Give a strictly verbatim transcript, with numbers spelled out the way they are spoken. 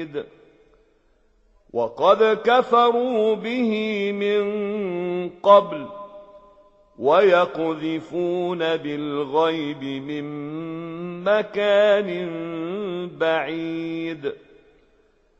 بعيد وقد كفروا به من قبل ويقذفون بالغيب من مكان بعيد